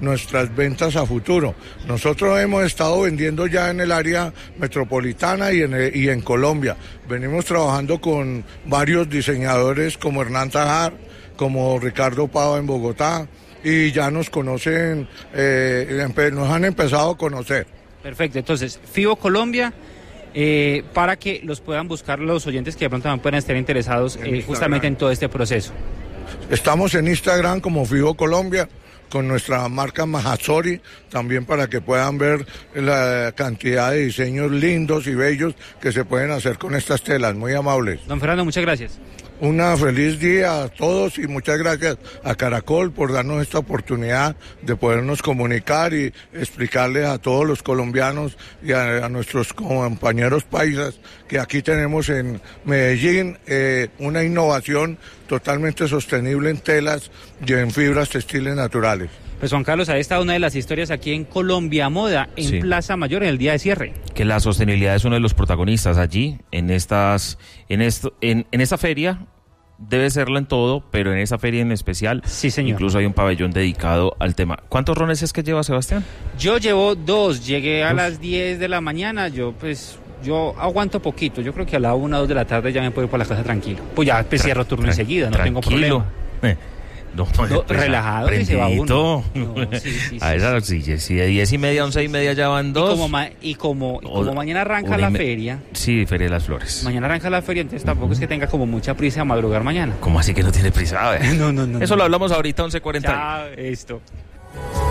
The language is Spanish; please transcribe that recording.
nuestras ventas a futuro. Nosotros hemos estado vendiendo ya en el área metropolitana y en Colombia. Venimos trabajando con varios diseñadores como Hernán Tajar, como Ricardo Pava en Bogotá, y ya nos conocen, nos han empezado a conocer. Perfecto, entonces, FIBO Colombia, para que los puedan buscar los oyentes que de pronto también puedan estar interesados justamente en todo este proceso. Estamos en Instagram como FIBO Colombia, con nuestra marca Mahasori, también para que puedan ver la cantidad de diseños lindos y bellos que se pueden hacer con estas telas, muy amables. Don Fernando, muchas gracias. Una feliz día a todos y muchas gracias a Caracol por darnos esta oportunidad de podernos comunicar y explicarles a todos los colombianos y a nuestros compañeros paisas que aquí tenemos en Medellín una innovación totalmente sostenible en telas y en fibras textiles naturales. Pues Juan Carlos, ahí está una de las historias aquí en Colombia Moda, en Plaza Mayor, en el día de cierre. Que la sostenibilidad es uno de los protagonistas allí, en esta feria. Debe serlo en todo, pero en esa feria en especial, sí, señor. Incluso hay un pabellón dedicado al tema. ¿Cuántos rones es que lleva Sebastián? Yo llevo 2, llegué a las 10 de la mañana, yo aguanto poquito, yo creo que a la 1 o 2 de la tarde ya me puedo ir por la casa tranquilo. Pues ya cierro turno enseguida, no tengo problema. Relajado que se va uno. A esas sí, de 10:30 a 11:30 ya van 2. Y como mañana arranca la feria. Sí, Feria de las Flores. Mañana arranca la feria, entonces tampoco es que tenga como mucha prisa a madrugar mañana. ¿Cómo así que no tiene prisa? A ver. No. Eso lo hablamos ahorita, 11:40. Ya, esto.